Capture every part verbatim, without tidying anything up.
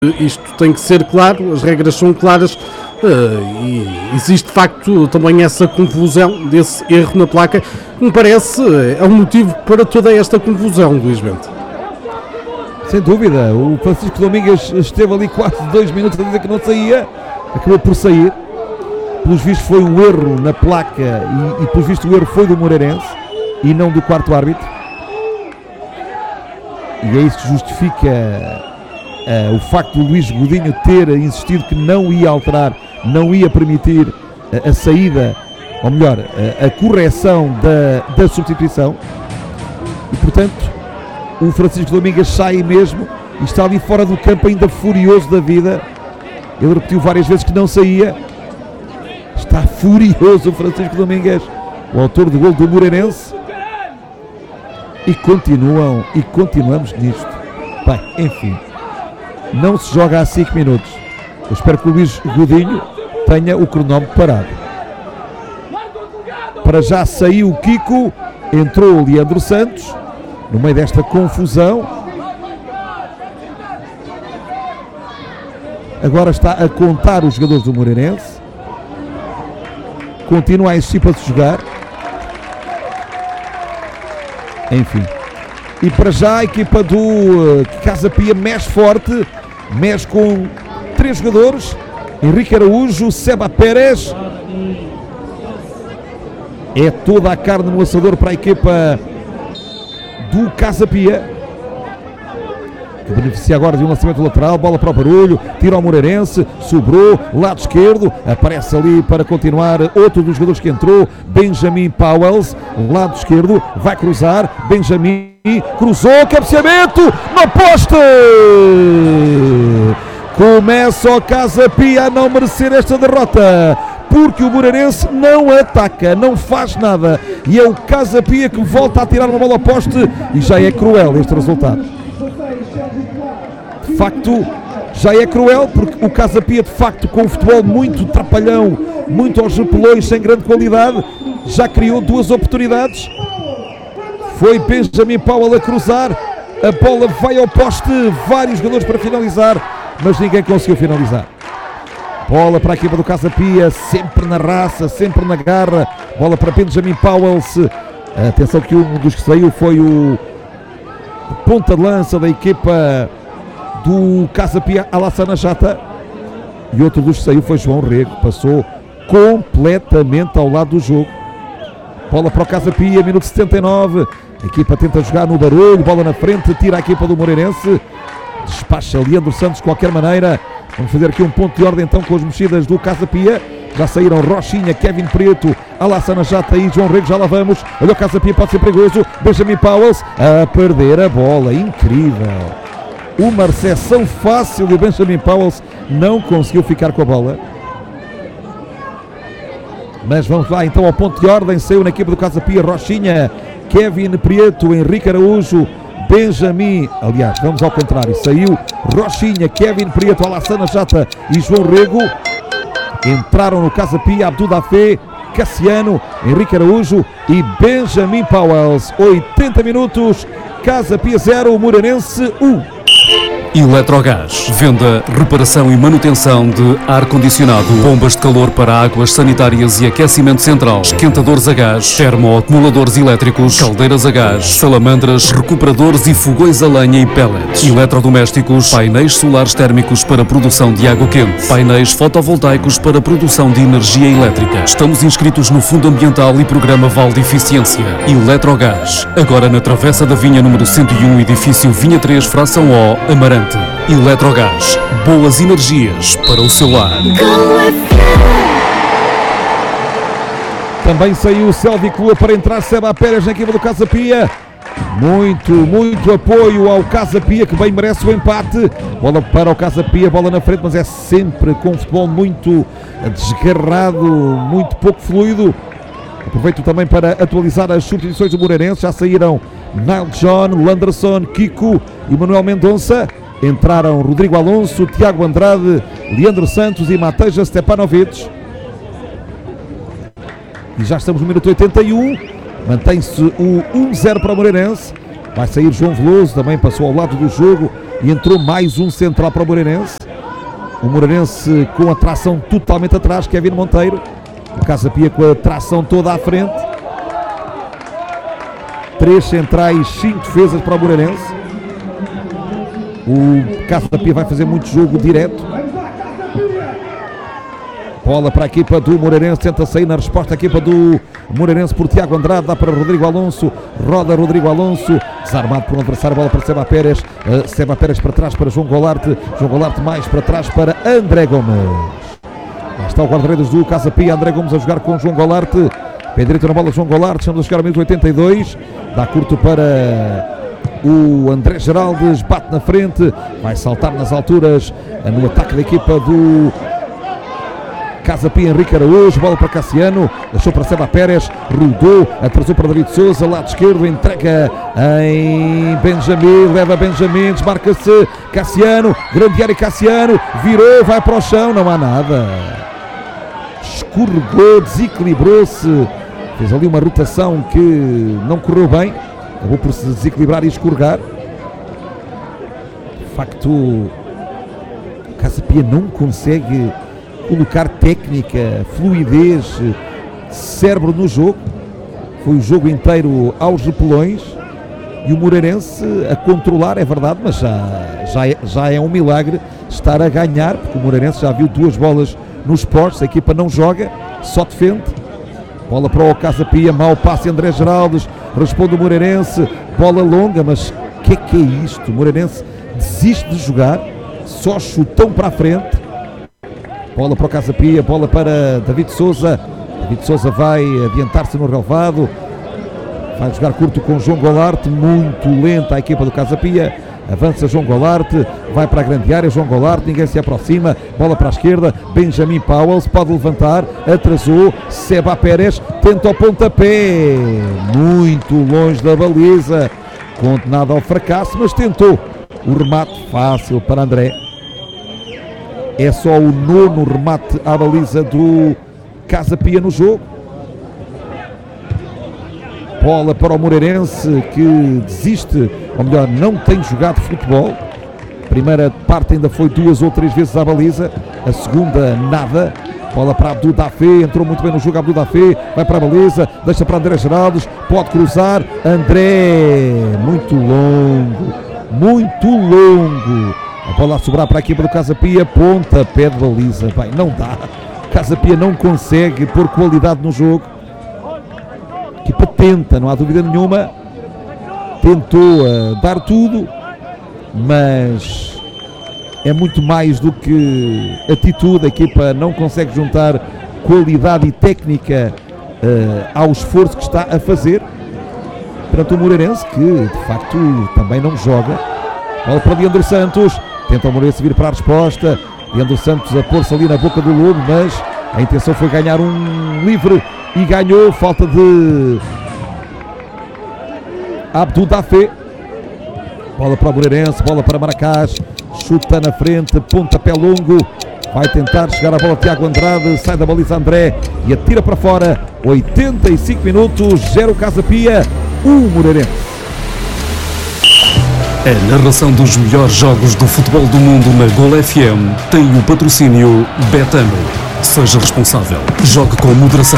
Isto tem que ser claro, as regras são claras uh, e existe de facto também essa confusão desse erro na placa, que me parece é um motivo para toda esta confusão, Luís Bento. Sem dúvida, o Francisco Domingues esteve ali quase dois minutos a dizer que não saía, acabou por sair. Pelos vistos foi um erro na placa e, e pelos vistos o erro foi do Moreirense e não do quarto árbitro. E é isso que justifica Uh, o facto do Luís Godinho ter insistido que não ia alterar, não ia permitir uh, a saída, ou melhor, uh, a correção da, da substituição, e portanto o Francisco Domingues sai mesmo e está ali fora do campo ainda furioso da vida. Ele repetiu várias vezes que não saía, está furioso o Francisco Domingues, o autor do gol do Moreirense, e continuam, e continuamos nisto. Bem, enfim, não se joga há cinco minutos. Eu espero que o Luís Godinho tenha o cronómetro parado. Para já saiu o Kiko, entrou o Leandro Santos no meio desta confusão. Agora está a contar os jogadores do Moreirense. Continua a insistir para se jogar. Enfim. E para já a equipa do uh, Casa Pia mexe forte, mexe com três jogadores, Henrique Araújo, Seba Pérez. É toda a carne no assador para a equipa do Casa Pia, que beneficia agora de um lançamento lateral, bola para o Barulho, tira ao Moreirense, sobrou, lado esquerdo, aparece ali para continuar outro dos jogadores que entrou, Benjamin Powells, lado esquerdo, vai cruzar, Benjamin cruzou, cabeceamento no poste! Começa o Casa Pia a não merecer esta derrota, porque o Moreirense não ataca, não faz nada, e é o Casa Pia que volta a tirar uma bola ao poste, e já é cruel este resultado. De facto, já é cruel, porque o Casa Pia, de facto, com um futebol muito trapalhão, muito aos repelões, sem grande qualidade, já criou duas oportunidades. Foi Benjamin Powell a cruzar, a bola vai ao poste, vários jogadores para finalizar, mas ninguém conseguiu finalizar. Bola para a equipa do Casa Pia, sempre na raça, sempre na garra, bola para Benjamin Powell. Atenção que um dos que saiu foi o ponta de lança da equipa do Casa Pia, Alassana Jata, e outro dos que saiu foi João Rego, passou completamente ao lado do jogo. Bola para o Casa Pia, minuto setenta e nove, a equipa tenta jogar no Barulho, bola na frente, tira a equipa do Moreirense, despacha Leandro Santos de qualquer maneira. Vamos fazer aqui um ponto de ordem então com as mexidas do Casa Pia. Já saíram Rochinha, Kevin Preto, Alassana Jata e João Rego, já lá vamos. Olha o Casa Pia, pode ser perigoso, Benjamin Powells a perder a bola, incrível. Uma recepção fácil de Benjamin Powells, não conseguiu ficar com a bola. Mas vamos lá então ao ponto de ordem. Saiu na equipa do Casa Pia Rochinha, Kevin Prieto, Henrique Araújo, Benjamin, aliás, vamos ao contrário, saiu Rochinha, Kevin Prieto, Alassana Jata e João Rego. Entraram no Casa Pia Abdul Dafé, Cassiano, Henrique Araújo e Benjamin Powells. oitenta minutos, Casa Pia zero, Moreirense um. Eletrogás, venda, reparação e manutenção de ar-condicionado, bombas de calor para águas sanitárias e aquecimento central, esquentadores a gás, termoacumuladores elétricos, caldeiras a gás, salamandras, recuperadores e fogões a lenha e pellets, eletrodomésticos, painéis solares térmicos para produção de água quente, painéis fotovoltaicos para produção de energia elétrica. Estamos inscritos no Fundo Ambiental e Programa Vale de Eficiência. Eletrogás, agora na Travessa da Vinha número cento e um, edifício Vinha três, fração O, Amarante. Eletrogás, boas energias para o seu lar. Também saiu o Selvícola para entrar Seba Pérez na equipa do Casa Pia. Muito, muito apoio ao Casa Pia, que bem merece o empate. Bola para o Casa Pia, bola na frente, mas é sempre com futebol muito desgarrado, muito pouco fluido. Aproveito também para atualizar as substituições do Moreirense. Já saíram Nile John, Landerson, Kiko e Manuel Mendonça. Entraram Rodrigo Alonso, Tiago Andrade, Leandro Santos e Mateja Stepanovic. E já estamos no minuto oitenta e um. Mantém-se o um zero para o Moreirense. Vai sair João Veloso, também passou ao lado do jogo. e entrou mais um central para o Moreirense. O Moreirense com a tração totalmente atrás, Kevin Monteiro. O Casa Pia com a tração toda à frente. Três centrais, cinco defesas para o Moreirense. O Casa Pia vai fazer muito jogo direto. Bola para a equipa do Moreirense, tenta sair na resposta a equipa do Moreirense por Tiago Andrade, dá para Rodrigo Alonso, roda Rodrigo Alonso, desarmado por um adversário, bola para Seba Pérez, uh, Seba Pérez para trás para João Golarte, João Golarte mais para trás para André Gomes. Lá está o guarda-redes do Casa Pia, André Gomes a jogar com João Golarte, pé direito na bola João Golarte, estamos a chegar ao minuto oitenta e dois, dá curto para o André Geraldes, bate na frente, vai saltar nas alturas no ataque da equipa do Casa Pia, Henrique Araújo, bola para Cassiano, deixou para Seba Pérez, rodou, atrasou para David Souza, lado esquerdo, entrega em Benjamin, leva Benjamin, desmarca-se Cassiano, grande área Cassiano, virou, vai para o chão, não há nada, escorregou, desequilibrou-se, fez ali uma rotação que não correu bem, acabou por se desequilibrar e escorregar. De facto, o Casa Pia não consegue colocar técnica, fluidez, cérebro no jogo. Foi o jogo inteiro aos repelões e o Moreirense a controlar, é verdade, mas já, já, é, já é um milagre estar a ganhar, porque o Moreirense já viu duas bolas nos postos, a equipa não joga, só defende. Bola para o Casa Pia, mau passe André Geraldes, responde o Moreirense, bola longa, mas o que é que é isto? O Moreirense desiste de jogar, só chutão para a frente. Bola para o Casa Pia, bola para David Souza, David Souza vai adiantar-se no relevado, vai jogar curto com João Golarte, muito lenta a equipa do Casa Pia, avança João Golarte, vai para a grande área, João Golarte, ninguém se aproxima, bola para a esquerda, Benjamin Powell, pode levantar, atrasou, Seba Pérez, tenta o pontapé, muito longe da baliza, condenado ao fracasso, mas tentou o remate fácil para André. É só o nono remate à baliza do Casa Pia no jogo. Bola para o Moreirense, que desiste, ou melhor, não tem jogado futebol. A primeira parte ainda foi duas ou três vezes à baliza, a segunda nada. Bola para Abdul Dafé, entrou muito bem no jogo Abdul Dafé, vai para a baliza, deixa para André Geraldes, pode cruzar, André, muito longo, muito longo. A bola a sobrar para a equipa do Casa Pia, ponta, pé de baliza, bem, não dá. Casa Pia não consegue pôr qualidade no jogo. A equipa tenta, não há dúvida nenhuma, tentou uh, dar tudo, mas é muito mais do que atitude. A equipa não consegue juntar qualidade e técnica uh, ao esforço que está a fazer perante o Moreirense, que de facto também não joga. Bola para Leandro Santos, tenta o Moreirense vir para a resposta, Leandro Santos a pôr-se ali na boca do lobo, mas a intenção foi ganhar um livre e ganhou. Falta de Abdul Dafé, bola para o Moreirense, bola para Maracás, chuta na frente, pontapé longo, vai tentar chegar a bola Tiago Andrade, sai da baliza André e atira para fora. Oitenta e cinco minutos, zero Casa Pia, um Moreirense. A narração dos melhores jogos do futebol do mundo na Gol F M tem o patrocínio Betano. Seja responsável. Jogue com moderação.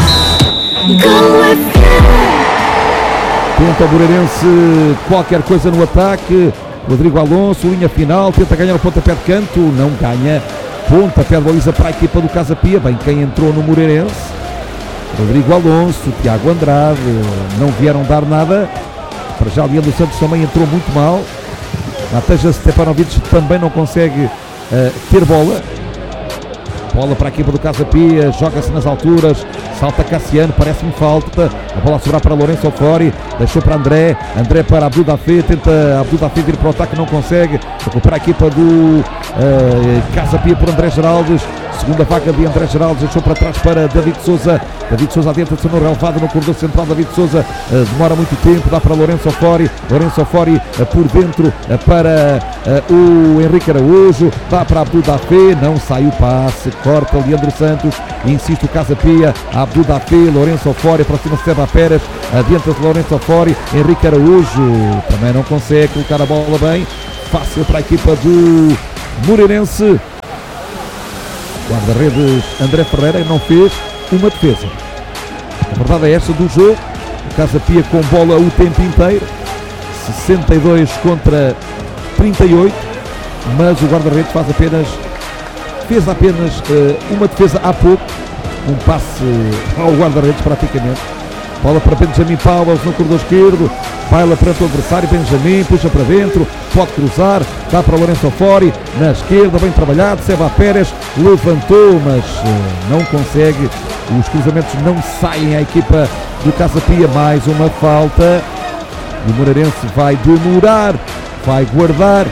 Tenta o Moreirense qualquer coisa no ataque. Rodrigo Alonso, linha final, tenta ganhar o pontapé de canto, não ganha. Pontapé de baliza para a equipa do Casa Pia. Bem, quem entrou no Moreirense? Rodrigo Alonso, Tiago Andrade, não vieram dar nada. Para já, Leandro Santos também entrou muito mal. Nataja Stepanovic também não consegue uh, ter bola. Bola para a equipa do Casa Pia, joga-se nas alturas, salta Cassiano, parece-me falta. A bola a sobrar para Lourenço Ofori, deixou para André, André para Abdul Dafé, tenta Abdul Dafé vir para o ataque, não consegue. Recupera a equipa do uh, Casa Pia por André Geraldes, Segunda vaga de André Geraldo, deixou para trás para David Souza. David Souza adianta-se no relevado no corredor central. David Souza uh, demora muito tempo, dá para Lourenço Ofori. Lourenço Ofori uh, por dentro uh, para uh, o Henrique Araújo. Dá para Abdul Dafé, não sai o passe. Corta Leandro Santos, insiste o Casa Pia. Abdul Dafé, Lourenço Ofori, aproxima-se Seba Pérez. Adianta-se Lourenço Ofori. Henrique Araújo também não consegue colocar a bola bem. Fácil para a equipa do Moreirense. Guarda-redes André Ferreira não fez uma defesa. A verdade é esta do jogo. O Casa Pia com bola o tempo inteiro. sessenta e dois contra trinta e oito. Mas o guarda-redes faz apenas, fez apenas uh, uma defesa há pouco. Um passe ao guarda-redes praticamente. Bola para Benjamin Powell no corredor esquerdo. Baila perante o adversário, Benjamin puxa para dentro, pode cruzar, dá para Lourenço Ofori, na esquerda, bem trabalhado, Seba Pérez levantou, mas uh, não consegue, os cruzamentos não saem à equipa do Casa Pia. Mais uma falta, o Moreirense vai demorar, vai guardar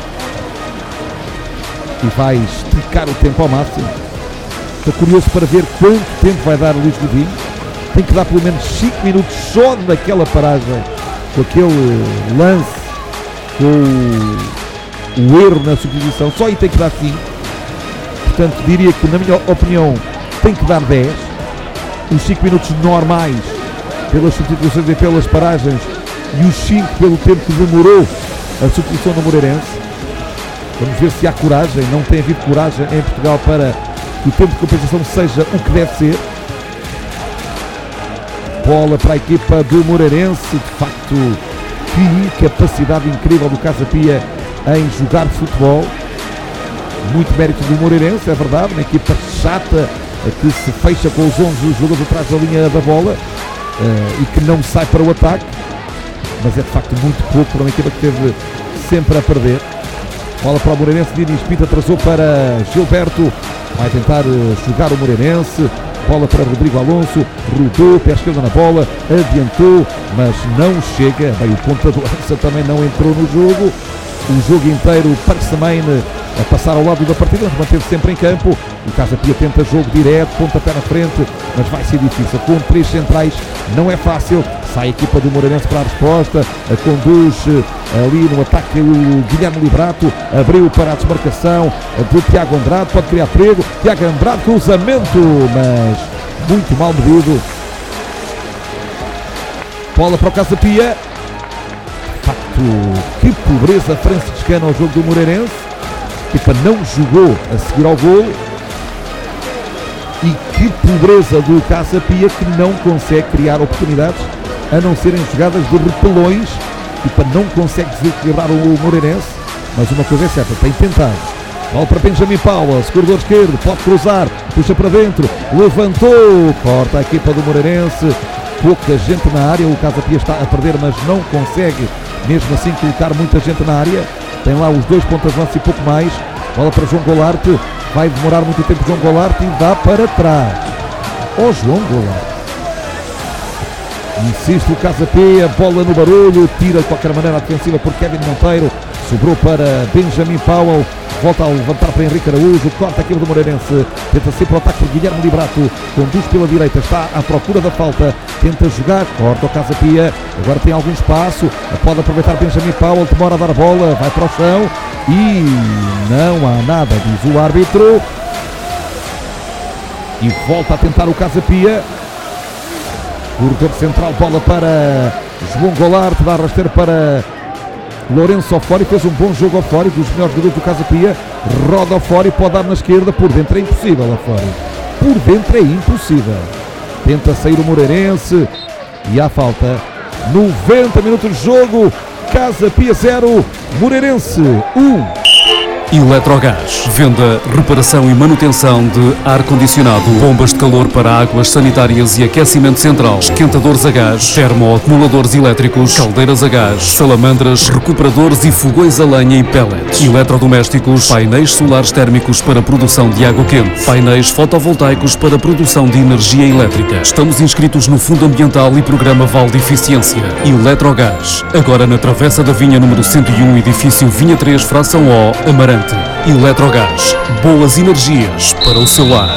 e vai esticar o tempo ao máximo. Estou curioso para ver quanto tempo vai dar Luís Godinho. Tem que dar pelo menos cinco minutos só daquela paragem, com aquele lance, com o erro na substituição, só aí tem que dar cinco. Portanto, diria que, na minha opinião, tem que dar dez. Os cinco minutos normais pelas substituições e pelas paragens, e os cinco pelo tempo que demorou a substituição do Moreirense. Vamos ver se há coragem. Não tem havido coragem em Portugal para que o tempo de compensação seja o que deve ser. Bola para a equipa do Moreirense. De facto, que capacidade incrível do Casa Pia em jogar futebol. Muito mérito do Moreirense, é verdade. Uma equipa chata que se fecha com os onze jogadores atrás da linha da bola uh, e que não sai para o ataque. Mas é de facto muito pouco para uma equipa que esteve sempre a perder. Bola para o Moreirense. Diniz Pinto atrasou para Gilberto. Vai tentar uh, jogar o Moreirense. Bola para Rodrigo Alonso, rodou, pé esquerda na bola, adiantou, mas não chega. Bem, o ponta de lança também não entrou no jogo. O jogo inteiro parece também a passar ao lado da partida, mas manteve sempre em campo. O Casa Pia tenta jogo direto, pontapé na frente, mas vai ser difícil. Com três centrais não é fácil. Sai a equipa do Moreirense para a resposta, a conduz ali no ataque o Guilherme Liberato, abriu para a desmarcação de Tiago Andrade, pode criar perigo. Tiago Andrade, cruzamento, mas muito mal medido. Bola para o Casa Pia. De facto, que pobreza franciscana ao jogo do Moreirense. A equipa não jogou a seguir ao gol. E que pobreza do Casa Pia, que não consegue criar oportunidades a não serem jogadas de repelões. A equipa não consegue desequilibrar o Moreirense, mas uma coisa é certa, tem tentado. Bola para Benjamin Powell, corredor esquerdo, pode cruzar, puxa para dentro, levantou, corta a equipa do Moreirense. Pouca gente na área, o Casa Pia está a perder, mas não consegue mesmo assim colocar muita gente na área. Tem lá os dois pontas de lança e pouco mais. Bola para João Goulart, vai demorar muito tempo João Goulart e dá para trás. Ó João Goulart. Insiste o Casa Pia, bola no barulho, tira de qualquer maneira a defensiva por Kevin Monteiro, sobrou para Benjamin Powell, volta a levantar para Henrique Araújo, corta aquilo do Moreirense, tenta sempre o ataque por Guilherme Liberato, conduz pela direita, está à procura da falta, tenta jogar, corta o Casa Pia, agora tem algum espaço, pode aproveitar Benjamin Powell, demora a dar a bola, vai para o chão e não há nada, diz o árbitro, e volta a tentar o Casa Pia. Corredor central, bola para João Goulart, dá rasteiro para Lourenço Ofori, fez um bom jogo Ofori, dos melhores jogadores do Casa Pia, roda Ofori, pode dar na esquerda, por dentro é impossível Ofori, por dentro é impossível, tenta sair o Moreirense e há falta, noventa minutos de jogo, Casa Pia zero, Moreirense um. Eletrogás. Venda, reparação e manutenção de ar-condicionado, bombas de calor para águas sanitárias e aquecimento central, esquentadores a gás, termoacumuladores elétricos, caldeiras a gás, salamandras, recuperadores e fogões a lenha e pellets, eletrodomésticos, painéis solares térmicos para produção de água quente, painéis fotovoltaicos para produção de energia elétrica. Estamos inscritos no Fundo Ambiental e Programa Vale de Eficiência. Eletrogás. Agora na Travessa da Vinha número cento e um, edifício Vinha três, fração O, Amarante. quente. Eletrogás, boas energias para o seu lar.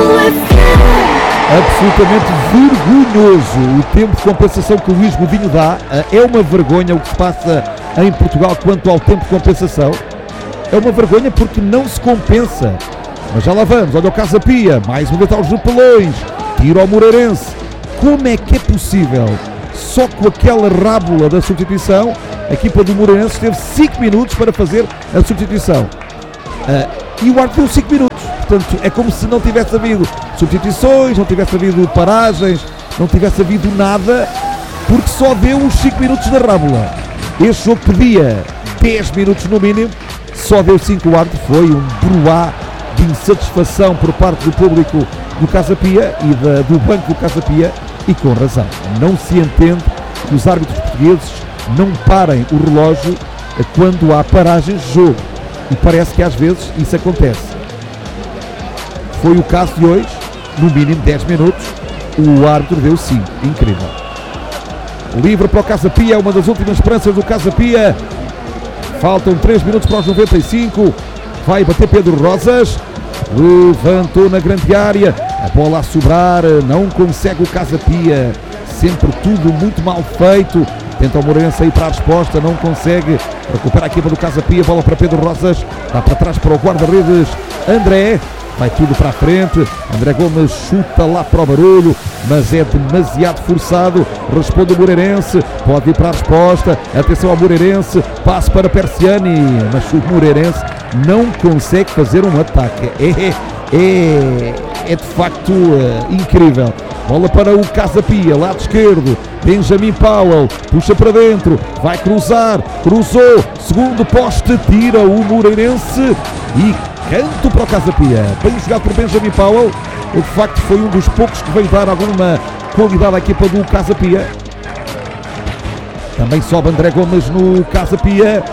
Absolutamente vergonhoso o tempo de compensação que o Luís Godinho dá. É uma vergonha o que se passa em Portugal quanto ao tempo de compensação. É uma vergonha porque não se compensa. Mas já lá vamos, olha o Casa Pia, mais um detalhe aos Pelões, tiro ao Moreirense. Como é que é possível? Só com aquela rábula da substituição, a equipa do Moreirense teve cinco minutos para fazer a substituição. Uh, e o árbitro deu cinco minutos. Portanto, é como se não tivesse havido substituições, não tivesse havido paragens, não tivesse havido nada, porque só deu os cinco minutos da rábula. Este jogo pedia dez minutos no mínimo, só deu cinco. O árbitro. Foi um bruá de insatisfação por parte do público do Casa Pia e da, do banco do Casa Pia, e com razão. Não se entende que os árbitros portugueses não parem o relógio quando há paragens de jogo, e parece que às vezes isso acontece. Foi o caso de hoje, no mínimo dez minutos, o árbitro deu cinco. Incrível. Livre para o Casa Pia, uma das últimas esperanças do Casa Pia. Faltam três minutos para os noventa e cinco. Vai bater Pedro Rosas. Levantou na grande área. A bola a sobrar. Não consegue o Casa Pia. Sempre tudo muito mal feito. Tenta o Moreirense ir para a resposta. Não consegue. Recupera a equipa do Casa Pia. Bola para Pedro Rosas. Dá para trás para o guarda-redes André. Vai tudo para a frente. André Gomes chuta lá para o barulho, mas é demasiado forçado. Responde o Moreirense. Pode ir para a resposta. Atenção ao Moreirense. Passe para Persiani. Mas o Moreirense não consegue fazer um ataque. É, é, é de facto uh, incrível. Bola para o Casa Pia, lado esquerdo. Benjamin Powell puxa para dentro. Vai cruzar. Cruzou. Segundo poste. Tira o Moreirense. E canto para o Casa Pia. Bem jogado por Benjamin Powell. Ele de facto foi um dos poucos que veio dar alguma qualidade à equipa do Casa Pia. Também sobe André Gomes no Casa Pia.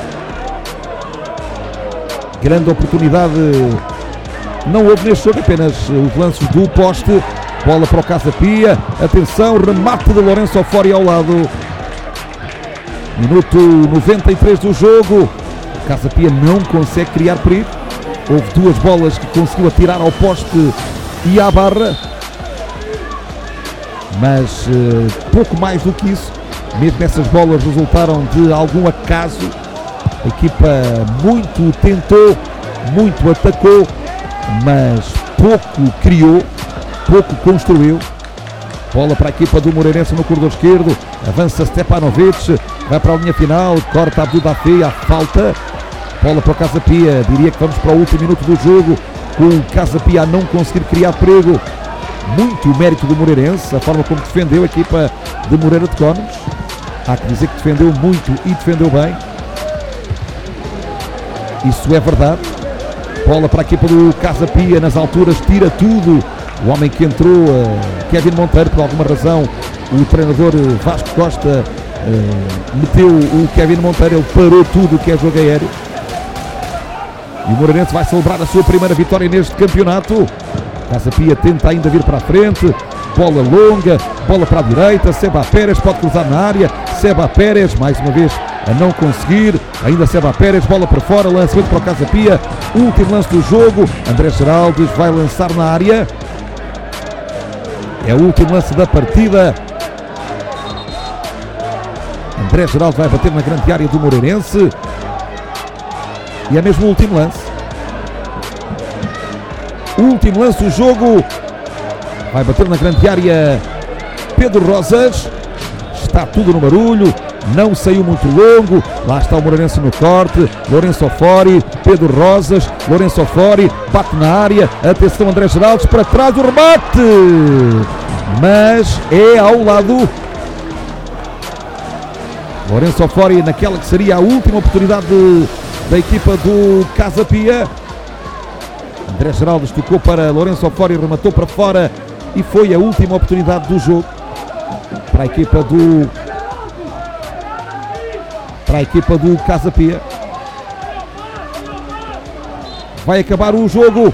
Grande oportunidade. Não houve neste jogo, apenas os lances do poste. Bola para o Casa Pia. Atenção, remate de Lourenço Ofori ao lado. Minuto noventa e três do jogo. O Casa Pia não consegue criar perigo. Houve duas bolas que conseguiu atirar ao poste e à barra. Mas uh, pouco mais do que isso. Mesmo essas bolas resultaram de algum acaso. A equipa muito tentou, muito atacou, mas pouco criou, pouco construiu. Bola para a equipa do Moreirense no corredor esquerdo. Avança Stepanovic, vai para a linha final, corta Abdul Dafi, a falta. Bola para o Casa Pia, diria que vamos para o último minuto do jogo, com o Casa Pia a não conseguir criar perigo. Muito mérito do Moreirense, a forma como defendeu a equipa de Moreira de Cónegos. Há que dizer que defendeu muito e defendeu bem. Isso é verdade. Bola para a equipa do Casa Pia, nas alturas, tira tudo. O homem que entrou, uh, Kevin Monteiro, por alguma razão, o treinador uh, Vasco Costa uh, meteu o Kevin Monteiro, ele parou tudo o que é jogo aéreo. E o Moreirense vai celebrar a sua primeira vitória neste campeonato. Casa Pia tenta ainda vir para a frente. Bola longa, bola para a direita. Seba Pérez pode cruzar na área. Seba Pérez, mais uma vez, a não conseguir. Ainda Seba Pérez, bola para fora. Lançamento para o Casa Pia. Último lance do jogo. André Geraldes vai lançar na área. É o último lance da partida. André Geraldes vai bater na grande área do Moreirense. E é mesmo o último lance. O último lance do jogo. Vai bater na grande área Pedro Rosas. Está tudo no barulho. Não saiu muito longo. Lá está o Moreirense no corte. Lourenço Ofori. Pedro Rosas. Lourenço Ofori. Bate na área. Atenção André Geraldes. Para trás o remate. Mas é ao lado. Lourenço Ofori naquela que seria a última oportunidade de, da equipa do Casa Pia. André Geraldes tocou para Lourenço Ofori, rematou para fora e foi a última oportunidade do jogo para a equipa do para a equipa do Casa Pia. Vai acabar o jogo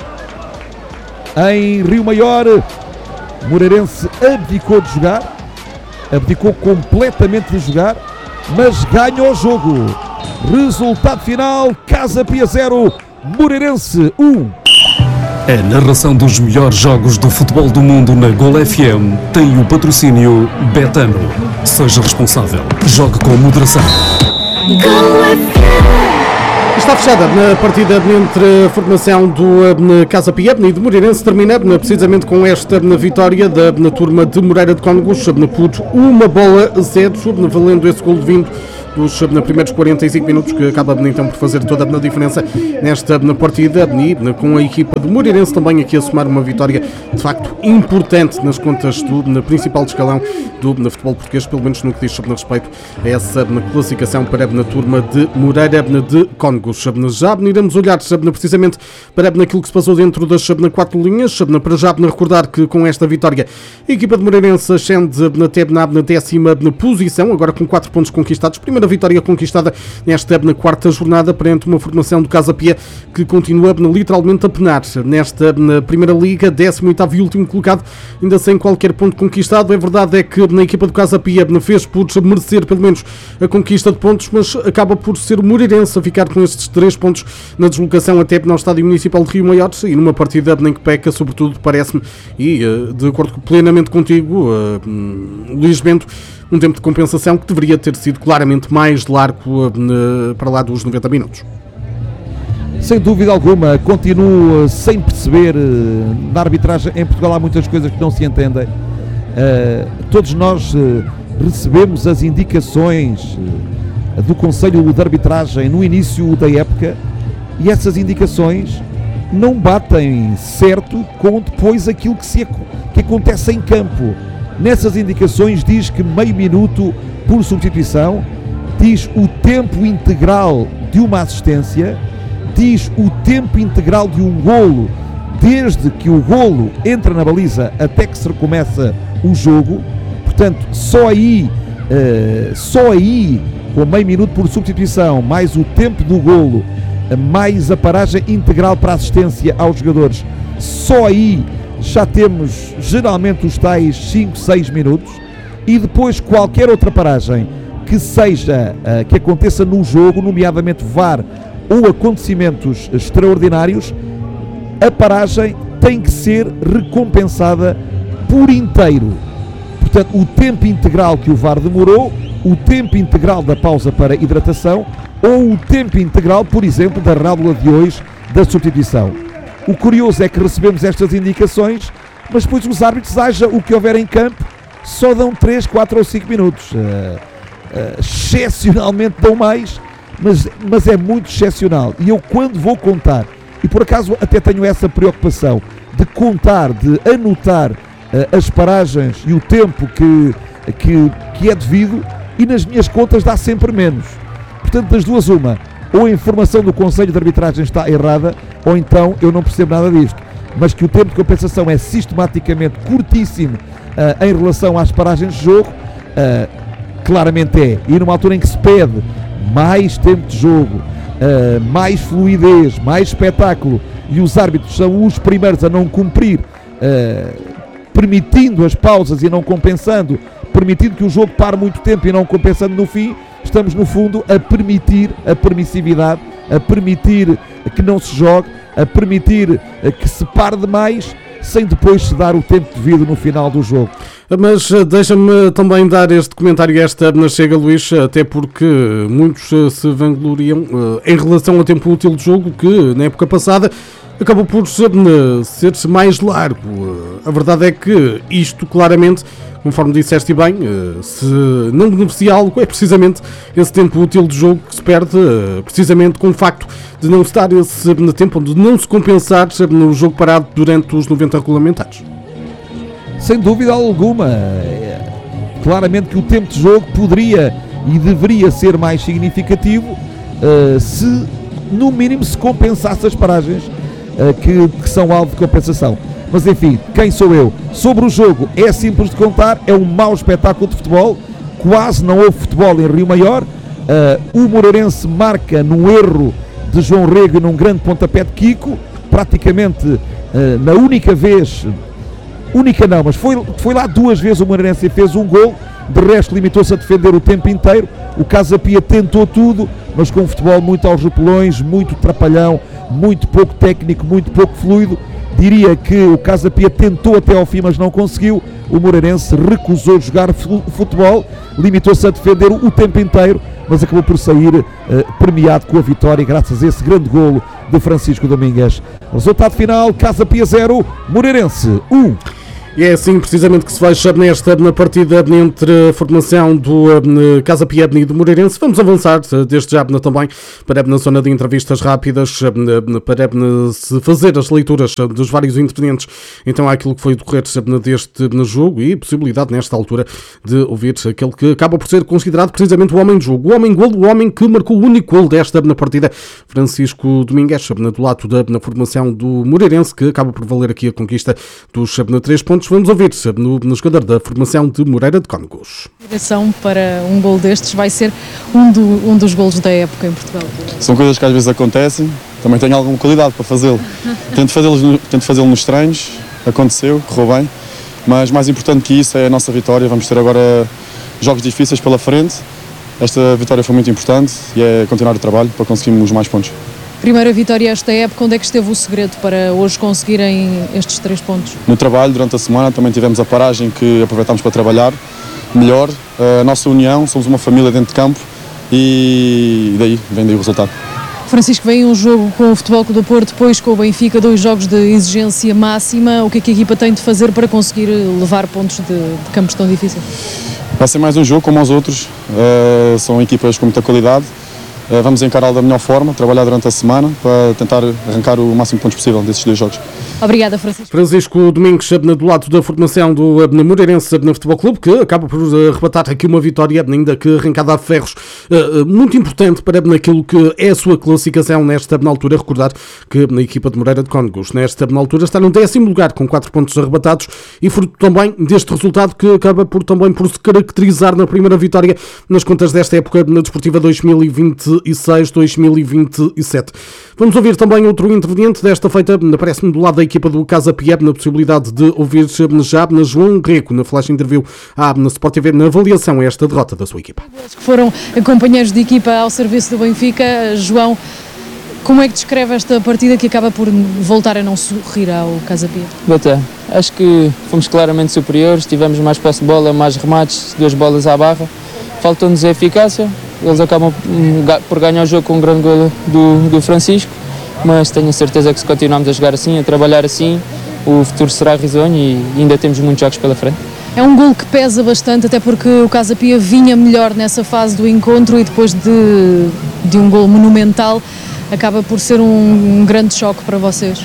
em Rio Maior. Moreirense abdicou de jogar, abdicou completamente de jogar, mas ganha o jogo. Resultado final: Casa Pia zero, Moreirense um. A narração dos melhores jogos do futebol do mundo na Gol F M tem o patrocínio Betano. Seja responsável. Jogue com moderação. Está fechada na partida entre a formação do Casa Pia e do Moreirense. Termina precisamente com esta vitória da na turma de Moreira de Cónegos por uma bola a zero, valendo esse gol vindo dos na primeiros quarenta e cinco minutos, que acaba então por fazer toda a diferença nesta na partida, e com a equipa do Moreirense também aqui a somar uma vitória de facto importante nas contas do na principal escalão do na futebol português, pelo menos no que diz sobre respeito a essa na classificação para na turma de Moreira de Cónegos. Já iremos olhar precisamente para aquilo que se passou dentro das quatro linhas. Para já recordar que com esta vitória a equipa de Moreirense ascende até na décima posição, agora com quatro pontos conquistados. Primeira vitória conquistada nesta na quarta jornada perante uma formação do Casa Pia que continua literalmente a penar nesta na primeira liga, décimo oitavo e último colocado, ainda sem qualquer ponto conquistado. A verdade é que na equipa do Casa Pia fez por merecer pelo menos a conquista de pontos, mas acaba por ser o Moreirense a ficar com estes três pontos na deslocação até no Estádio Municipal de Rio Maior, e numa partida em que peca, sobretudo, parece-me, e de acordo plenamente contigo, Luís Bento, um tempo de compensação que deveria ter sido claramente mais largo uh, para lá dos noventa minutos. Sem dúvida alguma, continuo sem perceber, uh, na arbitragem em Portugal há muitas coisas que não se entendem. Uh, todos nós uh, recebemos as indicações uh, do Conselho de Arbitragem no início da época, e essas indicações não batem certo com depois aquilo que, se, que acontece em campo. Nessas indicações diz que meio minuto por substituição, diz o tempo integral de uma assistência, diz o tempo integral de um golo, desde que o golo entra na baliza até que se recomeça o jogo. Portanto, só aí, uh, só aí, com meio minuto por substituição, mais o tempo do golo, mais a paragem integral para a assistência aos jogadores, só aí já temos geralmente os tais cinco, seis minutos, e depois qualquer outra paragem que seja, uh, que aconteça no jogo, nomeadamente V A R ou acontecimentos extraordinários, a paragem tem que ser recompensada por inteiro. Portanto, o tempo integral que o V A R demorou, o tempo integral da pausa para hidratação, ou o tempo integral, por exemplo, da rádula de hoje da substituição. O curioso é que recebemos estas indicações, mas depois os árbitros, haja o que houver em campo, só dão três, quatro ou cinco minutos. Uh, uh, excepcionalmente dão mais, mas, mas é muito excepcional. E eu, quando vou contar, e por acaso até tenho essa preocupação de contar, de anotar uh, as paragens e o tempo que, que, que é devido, e nas minhas contas dá sempre menos. Portanto, das duas uma, ou a informação do Conselho de Arbitragem está errada, ou então eu não percebo nada disto. Mas que o tempo de compensação é sistematicamente curtíssimo uh, em relação às paragens de jogo, uh, claramente é. E numa altura em que se pede mais tempo de jogo, uh, mais fluidez, mais espetáculo, e os árbitros são os primeiros a não cumprir, uh, permitindo as pausas e não compensando, permitindo que o jogo pare muito tempo e não compensando no fim, estamos no fundo a permitir a permissividade, a permitir que não se jogue, a permitir que se pare demais, sem depois se dar o tempo devido no final do jogo. Mas deixa-me também dar este comentário, esta chega, Luís, até porque muitos se vangloriam em relação ao tempo útil de jogo, que na época passada acabou por ser-se mais largo. A verdade é que isto claramente, conforme disseste bem, se não beneficia algo, é precisamente esse tempo útil de jogo que se perde, precisamente com o facto de não se dar esse tempo, de não se compensar no jogo parado durante os noventa regulamentares. Sem dúvida alguma, claramente que o tempo de jogo poderia e deveria ser mais significativo uh, se, no mínimo, se compensasse as paragens uh, que, que são alvo de compensação. Mas enfim, quem sou eu? Sobre o jogo, é simples de contar, é um mau espetáculo de futebol, quase não houve futebol em Rio Maior. Uh, o Moreirense marca num erro de João Rego e num grande pontapé de Kiko, praticamente uh, na única vez, única não, mas foi, foi lá duas vezes o Moreirense e fez um gol, de resto limitou-se a defender o tempo inteiro. O Casa Pia tentou tudo, mas com um futebol muito aos repelões, muito trapalhão, muito pouco técnico, muito pouco fluido. Diria que o Casa Pia tentou até ao fim, mas não conseguiu. O Moreirense recusou jogar futebol, limitou-se a defender o tempo inteiro, mas acabou por sair uh, premiado com a vitória graças a esse grande golo de Francisco Domingues. Resultado final, Casa Pia zero, Moreirense um. E é assim precisamente que se fecha nesta na partida entre a formação do uh, Casa Pia e do Moreirense. Vamos avançar uh, desde já uh, também para na zona de entrevistas rápidas, uh, para uh, se fazer as leituras uh, dos vários intervenientes então àquilo que foi o decorrer uh, deste uh, jogo e possibilidade nesta altura de ouvir aquele que acaba por ser considerado precisamente o homem do jogo, o homem-golo, o homem que marcou o único golo desta uh, na partida, Francisco Domingues, uh, do lado da uh, formação do Moreirense, que acaba por valer aqui a conquista dos uh, três pontos. Vamos ouvir no, no jogador da formação de Moreira de Cónegos. A direção para um gol destes vai ser um, do, um dos golos da época em Portugal. São coisas que às vezes acontecem, também tenho alguma qualidade para fazê-lo. Tento fazê-lo tento fazê-lo nos treinos, aconteceu, correu bem, mas mais importante que isso é a nossa vitória. Vamos ter agora jogos difíceis pela frente. Esta vitória foi muito importante e é continuar o trabalho para conseguirmos mais pontos. Primeira vitória esta época, onde é que esteve o segredo para hoje conseguirem estes três pontos? No trabalho, durante a semana, também tivemos a paragem que aproveitámos para trabalhar melhor. A nossa união, somos uma família dentro de campo e daí vem daí o resultado. Francisco, vem um jogo com o Futebol Clube do Porto, depois com o Benfica, dois jogos de exigência máxima. O que é que a equipa tem de fazer para conseguir levar pontos de, de campos tão difíceis? Vai ser mais um jogo como os outros, uh, são equipas com muita qualidade. Vamos encará-lo da melhor forma, trabalhar durante a semana para tentar arrancar o máximo de pontos possível desses dois jogos. Obrigada, Francisco. Francisco Domingues, do lado da formação do Moreirense no Futebol Clube, que acaba por arrebatar aqui uma vitória, ainda que arrancada a ferros, muito importante para aquilo que é a sua classificação nesta altura. Recordar que na equipa de Moreira de Cónegos, nesta altura, está no décimo lugar com quatro pontos arrebatados e fruto também deste resultado que acaba por também por se caracterizar na primeira vitória nas contas desta época na Desportiva dois mil e vinte e seis dois mil e vinte e sete. Vamos ouvir também outro interveniente desta feita, parece-me do lado da equipa do Casa Pia, na possibilidade de ouvir já na João Greco, na flash interview à na Sport T V, na avaliação a esta derrota da sua equipa. Que foram companheiros de equipa ao serviço do Benfica. João, como é que descreve esta partida que acaba por voltar a não sorrir ao Casa Pia? Bata, acho que fomos claramente superiores, tivemos mais posse de bola, mais remates, duas bolas à barra, faltou-nos a eficácia. Eles acabam por ganhar o jogo com um grande golo do, do Francisco, mas tenho a certeza que se continuarmos a jogar assim, a trabalhar assim, o futuro será risonho e ainda temos muitos jogos pela frente. É um golo que pesa bastante, até porque o Casa Pia vinha melhor nessa fase do encontro e depois de, de um golo monumental, acaba por ser um, um grande choque para vocês.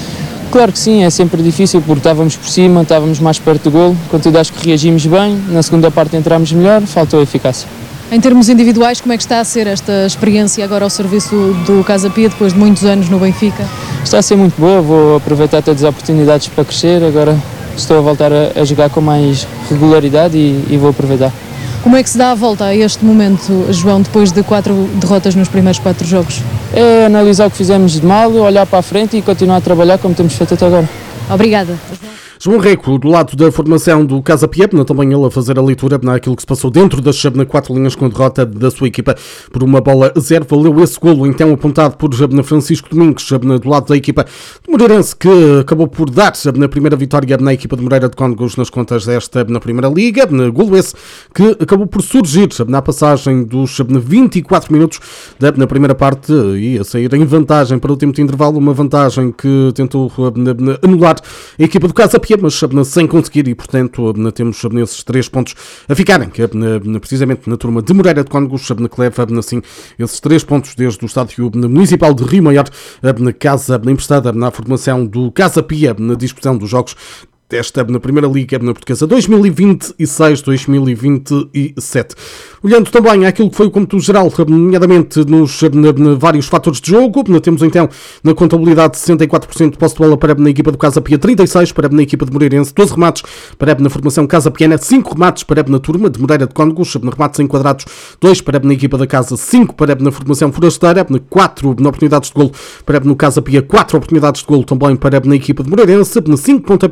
Claro que sim, é sempre difícil porque estávamos por cima, estávamos mais perto do golo, contudo acho que reagimos bem, na segunda parte entramos melhor, faltou a eficácia. Em termos individuais, como é que está a ser esta experiência agora ao serviço do Casa Pia, depois de muitos anos no Benfica? Está a ser muito boa, vou aproveitar todas as oportunidades para crescer, agora estou a voltar a, a jogar com mais regularidade e, e vou aproveitar. Como é que se dá a volta a este momento, João, depois de quatro derrotas nos primeiros quatro jogos? É analisar o que fizemos de mal, olhar para a frente e continuar a trabalhar como temos feito até agora. Obrigada. João Reco, do lado da formação do Casa Pia, também ele a fazer a leitura naquilo que se passou dentro das quatro linhas com a derrota da sua equipa por uma bola a zero. Valeu esse golo, então apontado por Francisco Domingos, do lado da equipa de Moreirense, que acabou por dar na primeira vitória na equipa de Moreira de Cónegos nas contas desta na Primeira Liga. Golo esse que acabou por surgir na passagem dos vinte e quatro minutos na primeira parte e a sair em vantagem para o tempo de intervalo, uma vantagem que tentou anular a equipa do Casa Pia, mas sem conseguir, e portanto temos nesses três pontos a ficarem, que precisamente na turma de Moreira de Cónegos, que leva assim esses três pontos desde o estádio municipal de Rio Maior, na casa emprestada na formação do Casa Pia, na discussão dos jogos desta na Primeira Liga na Portuguesa dois mil e vinte e seis dois mil e vinte e sete. Olhando também àquilo que foi o cômputo geral, nomeadamente nos na, na, vários fatores de jogo, na, temos então na contabilidade sessenta e quatro por cento de posse de bola para na equipa do Casa Pia, trinta e seis por cento para na equipa de Moreirense, doze remates para na formação Casa Piana, cinco remates para na turma de Moreira de Cónegos, na remates enquadrados, dois para na equipa da Casa, cinco para na formação Forasteira, quatro na oportunidades de golo para no Casa Pia, quatro oportunidades de golo também para na equipa de Moreirense, cinco pontapés de canto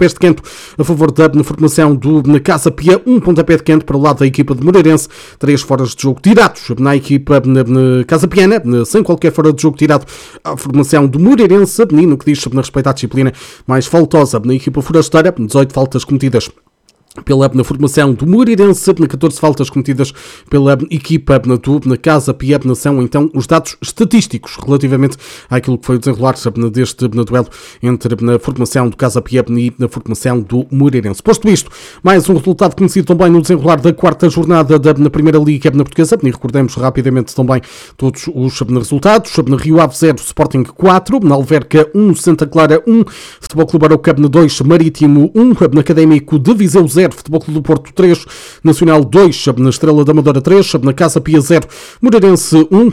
a favor da formação do Casa Pia, um pontapé de canto para o lado da equipa de Moreirense, três foras de jogo tirados na equipa Casa Piana, sem qualquer fora de jogo tirado à formação do Moreirense, no que diz na respeito à disciplina mais faltosa na equipa forasteira, dezoito faltas cometidas pela na formação do Moreirense, catorze faltas cometidas pela equipa do na Casa Pia, são então os dados estatísticos relativamente àquilo que foi o desenrolar deste na duelo entre a formação do Casa Pia e na formação do Moreirense. Posto isto, mais um resultado conhecido também no desenrolar da quarta jornada da na Primeira Liga na Portuguesa, e recordemos rapidamente também todos os resultados. Na Rio Ave zero, Sporting quatro, na Alverca um, Santa Clara um, Futebol Clube Araucano dois, Marítimo um, na Académico de Viseu zero, Futebol Clube do Porto três, Nacional dois, na Estrela da Amadora três, na Casa Pia zero, Moreirense um,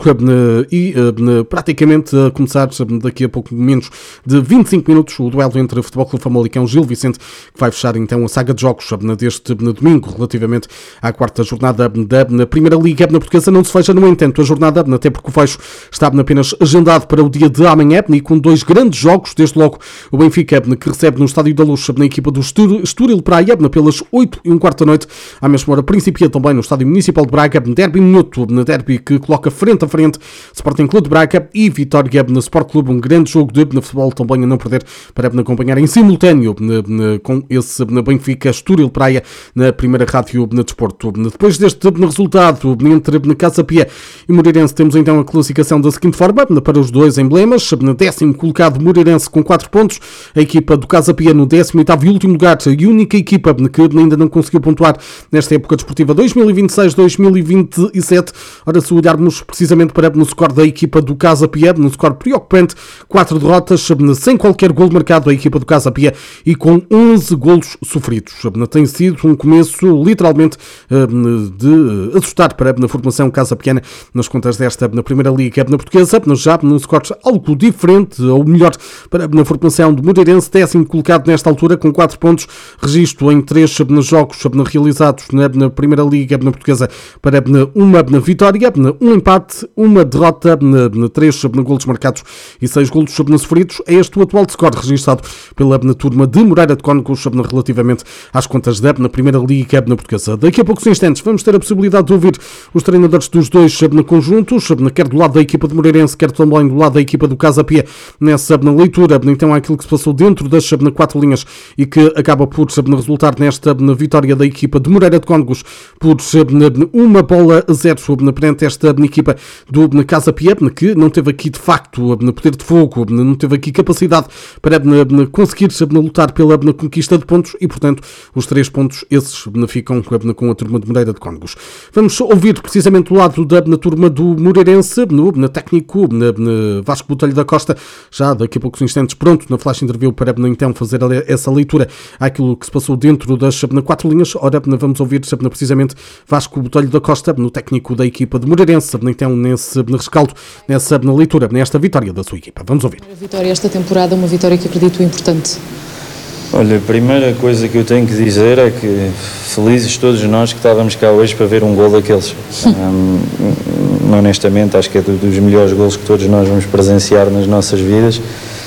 e praticamente a começar daqui a pouco menos de vinte e cinco minutos o duelo entre o Futebol Clube Famalicão Gil Vicente, que vai fechar então a saga de jogos deste domingo relativamente à quarta jornada da Primeira Liga na Portuguesa. Não se fecha, no entanto, a jornada, até porque o fecho está apenas agendado para o dia de amanhã, e com dois grandes jogos, desde logo o Benfica, que recebe no Estádio da Luz na equipa do Estoril Praia, pelas oito e um quarto da noite, à mesma hora principia também no Estádio Municipal de Braga, derby minuto, na derby que coloca frente a frente Sporting Clube de Braga e Vitória no Sport Clube, um grande jogo de na futebol também a não perder para acompanhar em simultâneo na, na, com esse na Benfica Estoril Praia na primeira rádio na desporto. Depois deste na resultado entre na Casa Pia e Moreirense, temos então a classificação da seguinte forma para os dois emblemas: na décimo colocado Moreirense com quatro pontos, a equipa do Casa Pia no décimo oitavo e último lugar, a única equipa que ainda não conseguiu pontuar nesta época desportiva dois mil e vinte e seis dois mil e vinte e sete. Ora, se olharmos precisamente para no score da equipa do Casa Pia, no score preocupante, quatro derrotas, sem qualquer golo marcado a equipa do Casa Pia e com onze golos sofridos. Tem sido um começo literalmente de assustar para a formação Casa Piana nas contas desta na Primeira Liga na Portuguesa, já num score algo diferente, ou melhor, para a formação do Moreirense, décimo colocado nesta altura com quatro pontos, registro em três jogos realizados na Primeira Liga na Portuguesa para uma vitória, um empate, uma derrota, três golos marcados e seis golos sofridos. É este o atual score registado pela turma de Moreira de Cónegos relativamente às contas da Primeira Liga na Portuguesa. Daqui a poucos instantes vamos ter a possibilidade de ouvir os treinadores dos dois conjuntos, quer do lado da equipa de Moreirense, quer também do lado da equipa do Casa Pia, nessa leitura então aquilo que se passou dentro das quatro linhas e que acaba por resultar nesta vitória da equipa de Moreira de Cónegos por uma bola a zero perante esta equipa do Casa Pia, que não teve aqui de facto poder de fogo, não teve aqui capacidade para conseguir lutar pela conquista de pontos e, portanto, os três pontos esses ficam com a turma de Moreira de Cónegos. Vamos ouvir precisamente do lado da na turma do Moreirense, no, na técnico na, na Vasco Botelho da Costa, já daqui a poucos instantes pronto na flash interview para então fazer essa leitura àquilo que se passou dentro das na quatro linhas. Ora, vamos ouvir precisamente Vasco Botelho da Costa, no técnico da equipa de Moreirense, então nesse rescaldo, nessa na leitura, nesta vitória da sua equipa. Vamos ouvir. A vitória esta temporada, uma vitória que acredito importante. Olha, a primeira coisa que eu tenho que dizer é que felizes todos nós que estávamos cá hoje para ver um gol daqueles. um, honestamente, acho que é dos melhores golos que todos nós vamos presenciar nas nossas vidas.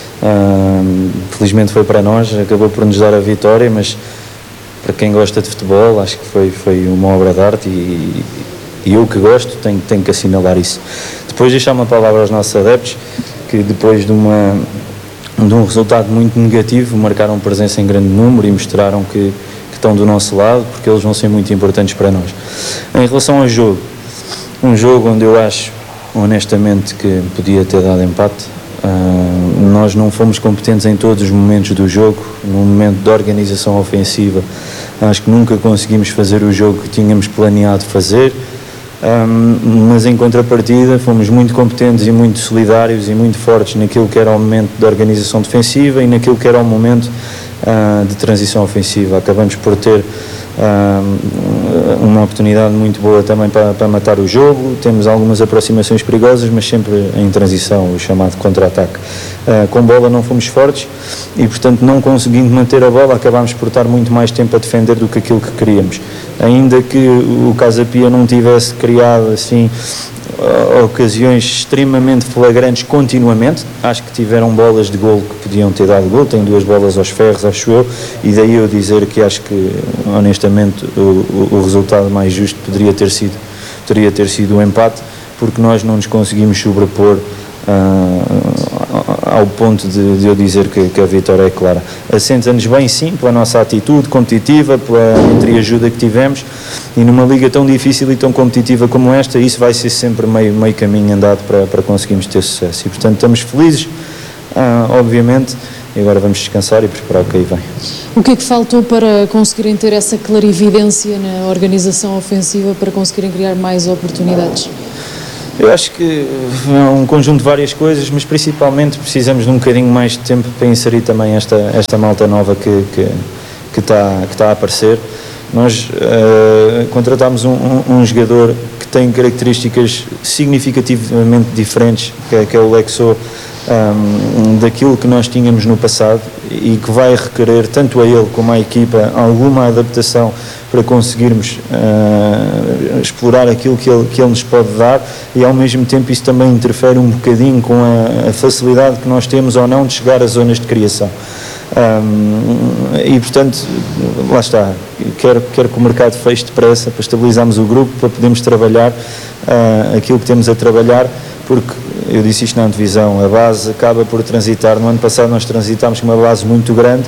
Um, felizmente foi para nós, acabou por nos dar a vitória, mas para quem gosta de futebol, acho que foi, foi uma obra de arte e, e eu que gosto tenho, tenho que assinalar isso. Depois deixar uma palavra aos nossos adeptos, que depois de uma... de um resultado muito negativo, marcaram presença em grande número e mostraram que, que estão do nosso lado, porque eles vão ser muito importantes para nós. Em relação ao jogo, um jogo onde eu acho, honestamente, que podia ter dado empate. Uh, nós não fomos competentes em todos os momentos do jogo. No momento da organização ofensiva, acho que nunca conseguimos fazer o jogo que tínhamos planeado fazer. Um, mas em contrapartida fomos muito competentes e muito solidários e muito fortes naquilo que era o momento da organização defensiva e naquilo que era o momento uh, de transição ofensiva. Acabamos por ter uh, uma oportunidade muito boa também para, para matar o jogo. Temos algumas aproximações perigosas, mas sempre em transição, o chamado contra-ataque. Uh, com bola não fomos fortes e, portanto, não conseguindo manter a bola, acabámos por estar muito mais tempo a defender do que aquilo que queríamos. Ainda que o Casa Pia não tivesse criado assim uh, ocasiões extremamente flagrantes continuamente. Acho que tiveram bolas de golo que podiam ter dado golo, tem duas bolas aos ferros, acho eu, e daí eu dizer que acho que, honestamente, o, o, o resultado mais justo poderia ter sido, teria ter sido o empate, porque nós não nos conseguimos sobrepor uh, ao ponto de, de eu dizer que, que a vitória é clara. Assenta-nos bem, sim, pela nossa atitude competitiva, pela entreajuda que tivemos, e numa liga tão difícil e tão competitiva como esta, isso vai ser sempre meio, meio caminho andado para, para conseguirmos ter sucesso. E, portanto, estamos felizes, uh, obviamente, e agora vamos descansar e preparar o que aí vem. O que é que faltou para conseguirem ter essa clarividência na organização ofensiva, para conseguirem criar mais oportunidades? Eu acho que é um conjunto de várias coisas, mas principalmente precisamos de um bocadinho mais de tempo para inserir também esta, esta malta nova que, que, que, está, que está a aparecer. Nós uh, contratámos um, um, um jogador que tem características significativamente diferentes, que é, que é o Lexo, um, daquilo que nós tínhamos no passado, e que vai requerer tanto a ele como à equipa alguma adaptação para conseguirmos uh, explorar aquilo que ele, que ele nos pode dar, e ao mesmo tempo isso também interfere um bocadinho com a, a facilidade que nós temos ou não de chegar às zonas de criação. Um, e portanto, lá está, quero, quero que o mercado feche depressa para estabilizarmos o grupo, para podermos trabalhar uh, aquilo que temos a trabalhar, porque eu disse isto na antevisão, a base acaba por transitar. No ano passado nós transitámos com uma base muito grande,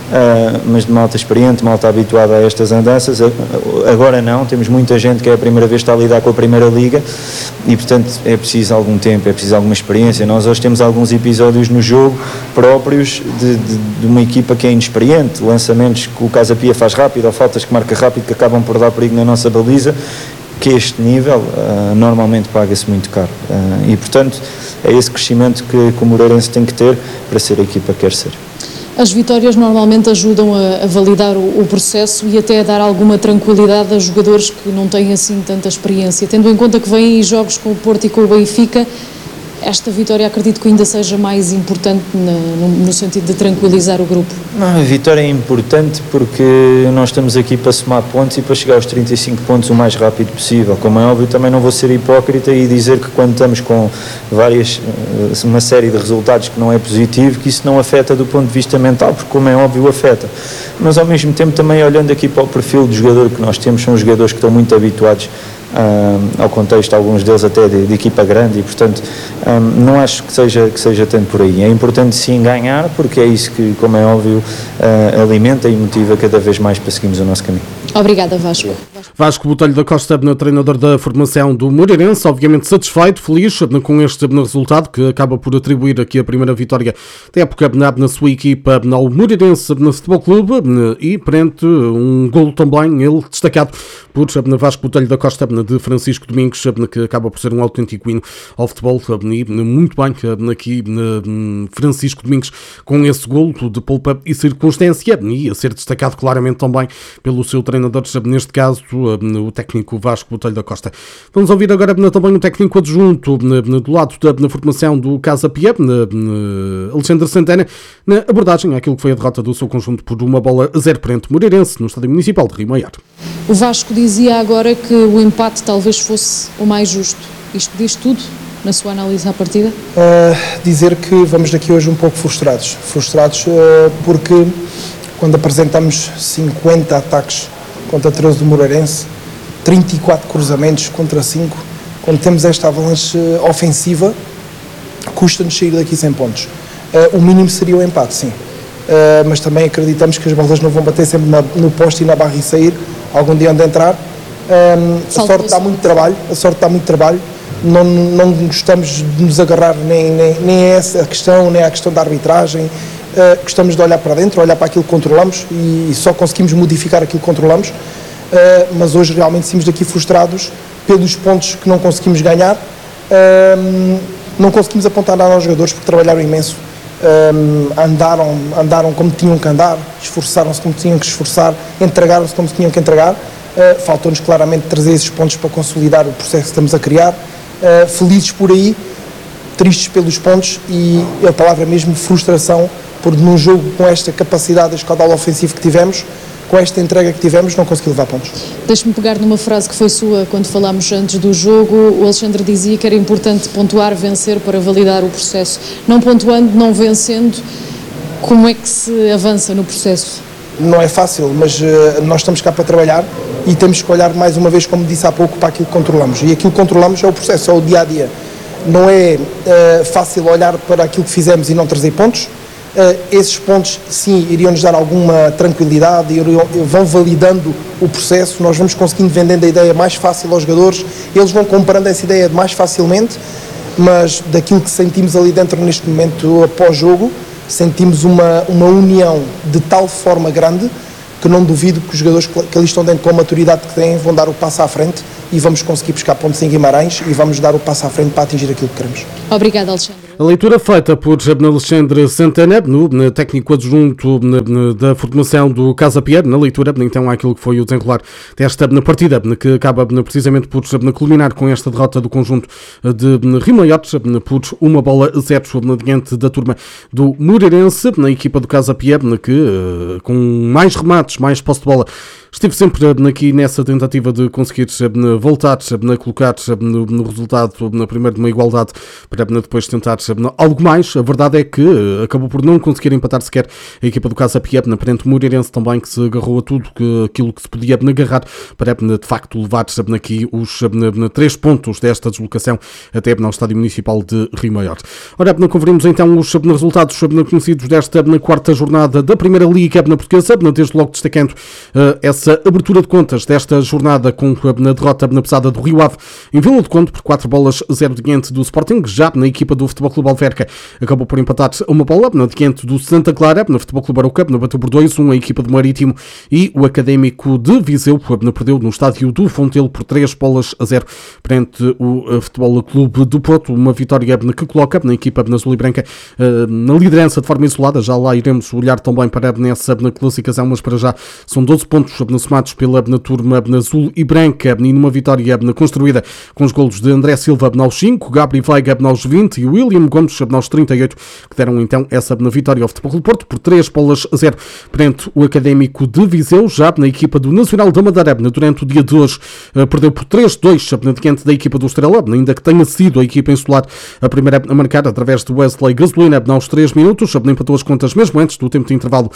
uh, mas de malta experiente, malta habituada a estas andanças. Agora não, temos muita gente que é a primeira vez que está a lidar com a Primeira Liga, e portanto é preciso algum tempo, é preciso alguma experiência. Nós hoje temos alguns episódios no jogo próprios de, de, de uma equipa que é inexperiente, lançamentos que o Casa Pia faz rápido, ou faltas que marca rápido, que acabam por dar perigo na nossa baliza, que este nível uh, normalmente paga-se muito caro, uh, e portanto é esse crescimento que, que o Moreirense tem que ter para ser a equipa que quer ser. As vitórias normalmente ajudam a, a validar o, o processo e até a dar alguma tranquilidade a jogadores que não têm assim tanta experiência. Tendo em conta que vêm aí jogos com o Porto e com o Benfica, esta vitória acredito que ainda seja mais importante na, no, no sentido de tranquilizar o grupo. Não, a vitória é importante porque nós estamos aqui para somar pontos e para chegar aos trinta e cinco pontos o mais rápido possível. Como é óbvio, também não vou ser hipócrita e dizer que quando estamos com várias, uma série de resultados que não é positivo, que isso não afeta do ponto de vista mental, porque como é óbvio afeta. Mas ao mesmo tempo também olhando aqui para o perfil do jogador que nós temos, são jogadores que estão muito habituados Um, ao contexto, alguns deles até de, de equipa grande, e portanto um, não acho que seja, que seja tanto por aí. É importante sim ganhar, porque é isso que, como é óbvio, uh, alimenta e motiva cada vez mais para seguirmos o nosso caminho. Obrigada, Vasco. Vasco Botelho da Costa, treinador da formação do Moreirense, obviamente satisfeito, feliz com este resultado, que acaba por atribuir aqui a primeira vitória da época na sua equipa ao Moreirense Futebol Clube, e perante um golo também, ele destacado por Vasco Botelho da Costa, de Francisco Domingos, que acaba por ser um autêntico hino ao futebol, e muito bem aqui Francisco Domingos com esse golo de polpa e circunstância, e a ser destacado claramente também pelo seu treinador, neste caso o técnico Vasco Botelho da Costa. Vamos ouvir agora também o técnico adjunto do lado da formação do Casa Pia, Alexandre Santana, na abordagem àquilo que foi a derrota do seu conjunto por uma bola a zero perante Moreirense no Estádio Municipal de Rio Maior. O Vasco dizia agora que o empate talvez fosse o mais justo. Isto diz tudo na sua análise à partida? Uh, dizer que vamos daqui hoje um pouco frustrados. Frustrados uh, porque quando apresentamos cinquenta ataques contra treze do Moreirense, trinta e quatro cruzamentos contra cinco, quando temos esta avalanche ofensiva, custa-nos sair daqui sem pontos. Uh, o mínimo seria o empate, sim. Uh, mas também acreditamos que as bolas não vão bater sempre na, no poste e na barra e sair, algum dia onde entrar. Um, a sorte dá muito trabalho, a sorte dá muito trabalho, não, não gostamos de nos agarrar nem, nem, nem a essa questão, nem à questão da arbitragem, uh, gostamos de olhar para dentro, olhar para aquilo que controlamos, e, e só conseguimos modificar aquilo que controlamos, uh, mas hoje realmente saímos daqui frustrados pelos pontos que não conseguimos ganhar, uh, não conseguimos apontar nada aos jogadores porque trabalharam imenso, uh, andaram, andaram como tinham que andar, esforçaram-se como tinham que esforçar, entregaram-se como tinham que entregar. Uh, faltou-nos claramente trazer esses pontos para consolidar o processo que estamos a criar, uh, felizes por aí, tristes pelos pontos, e a palavra mesmo frustração, porque num jogo com esta capacidade, este caudal ofensivo que tivemos, com esta entrega que tivemos, não consegui levar pontos. Deixe-me pegar numa frase que foi sua quando falámos antes do jogo. O Alexandre dizia que era importante pontuar, vencer para validar o processo. Não pontuando, não vencendo, como é que se avança no processo? Não é fácil, mas uh, nós estamos cá para trabalhar e temos que olhar mais uma vez, como disse há pouco, para aquilo que controlamos. E aquilo que controlamos é o processo, é o dia-a-dia. Não é uh, fácil olhar para aquilo que fizemos e não trazer pontos. Uh, esses pontos, sim, iriam-nos dar alguma tranquilidade, iriam, vão validando o processo, nós vamos conseguindo vendendo a ideia mais fácil aos jogadores, eles vão comprando essa ideia mais facilmente, mas daquilo que sentimos ali dentro neste momento após-jogo, sentimos uma, uma união de tal forma grande que não duvido que os jogadores que ali estão dentro com a maturidade que têm vão dar o passo à frente e vamos conseguir buscar pontos em Guimarães e vamos dar o passo à frente para atingir aquilo que queremos. Obrigada, Alexandre. A leitura feita por Alexandre Santana, no técnico adjunto da formação do Casa Pia, na leitura então àquilo que foi o desenrolar desta partida, que acaba precisamente por culminar com esta derrota do conjunto de Rio Maior por uma bola a zero diante da turma do Moreirense, na equipa do Casa Pia, que com mais remates, mais posse de bola, esteve sempre aqui nessa tentativa de conseguir voltar a colocar no resultado na primeira de uma igualdade para depois tentar algo mais. A verdade é que acabou por não conseguir empatar sequer a equipa do Casa Pia, perante o Moreirense também, que se agarrou a tudo que, aquilo que se podia agarrar para de facto levar aqui os três pontos desta deslocação até ao Estádio Municipal de Rio Maior. Ora, conferimos então os resultados conhecidos desta quarta jornada da Primeira Liga Portuguesa, desde logo destacando essa abertura de contas desta jornada com a derrota na pesada do Rio Ave em Vila do Conde por quatro bolas a zero diante do Sporting. Já na equipa do Futebol Clube Alverca acabou por empatar uma bola diante do Santa Clara, no Futebol Clube Arouca, bateu por dois um a equipa do Marítimo, e o Académico de Viseu perdeu no estádio do Fontelo por três bolas a zero perante o Futebol Clube do Porto, uma vitória que coloca na equipa azul e branca na liderança de forma isolada. Já lá iremos olhar também para nessa na classificação, mas para já são doze pontos somados pela na turma azul e branca, e numa vitória construída com os golos de André Silva aos cinco, Gabriel Veiga aos vinte e William Gomes aos trinta e oito, que deram então essa vitória ao Futebol do Porto por três bolas a zero perante o Académico de Viseu. Já na equipa do Nacional da Madeira, durante o dia de hoje, perdeu por três dois diante da equipa do Estrela, ainda que tenha sido a equipa insular a primeira a marcar através de Wesley Gasolina aos três minutos, empatou as contas mesmo antes do tempo de intervalo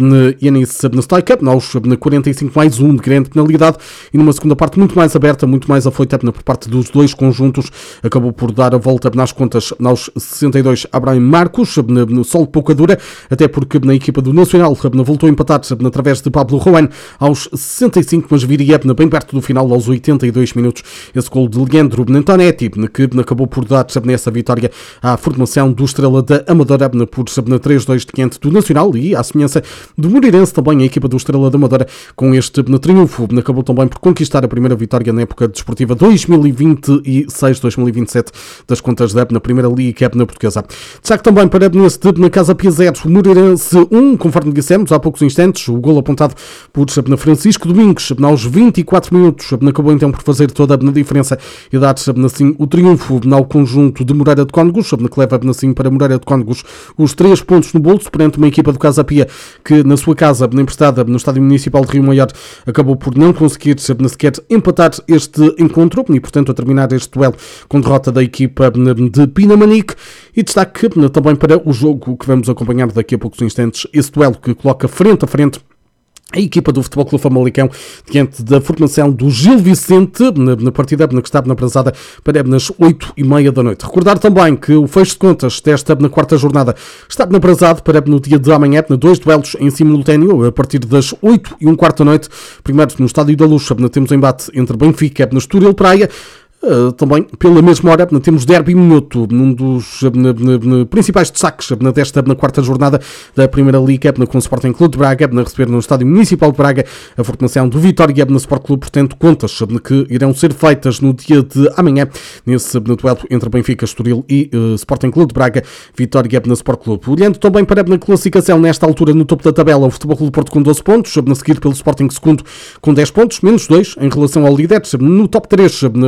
Yanis Stoica aos quarenta e cinco mais um de grande penalidade, e numa segunda parte muito mais aberta, muito mais afoita por parte dos dois conjuntos, acabou por dar a volta nas contas aos sessenta e dois Abraham Marcos, no solo pouca dura, até porque na equipa do Nacional voltou a empatar através de Pablo Rowan aos sessenta e cinco, mas viria bem perto do final aos oitenta e dois minutos esse gol de Leandro Antonetti, que acabou por dar nessa vitória à formação do Estrela da Amadora por três dois diante do Nacional, e à semelhança do Moreirense também a equipa do Estrela da Amadora com este triunfo acabou também por conquistar a primeira vitória na época desportiva dois mil e vinte e seis dois mil e vinte e sete das contas da na Primeira Liga na Portuguesa. Destaque também para neste na Casa Pia zero, Moreirense um, conforme dissemos há poucos instantes, o golo apontado por Francisco Domingos aos vinte e quatro minutos acabou então por fazer toda a diferença e dar assim o triunfo ao conjunto de Moreira de Cónegos, que leva assim para Moreira de Cónegos os três pontos no bolso perante uma equipa do Casa Pia que na sua casa, emprestada no Estádio Municipal de Rio Maior, acabou por não conseguir sequer empatar este encontro e portanto a terminar este duelo com derrota da equipa de Pinamanique. E destaque também para o jogo que vamos acompanhar daqui a poucos instantes, esse duelo que coloca frente a frente a equipa do Futebol Clube Famalicão diante da formação do Gil Vicente na, na partida que estava na Brasada para nas oito e meia da noite. Recordar também que o fecho de contas desta na quarta jornada está na Brasada para no dia de amanhã, dois duelos em simultâneo a partir das oito e um quarto da noite. Primeiro no Estádio da Luz temos o embate entre Benfica e Estoril Praia. Uh, também, pela mesma hora, temos Derby Minuto, um dos uh, uh, uh, principais destaques uh, desta na quarta jornada da Primeira Liga, uh, com o Sporting Clube de Braga, a uh, receber no Estádio Municipal de Braga a formação do Vitória no Sport Clube, portanto, contas uh, que irão ser feitas no dia de amanhã, nesse uh, duelo entre Benfica, Estoril e uh, Sporting Clube de Braga, Vitória no Sport Clube. Olhando também para a classificação, nesta altura, no topo da tabela, o Futebol Clube Porto com doze pontos, uh, a seguir pelo Sporting segundo com dez pontos, menos dois em relação ao líder, uh, no top três, uh, a fechar esse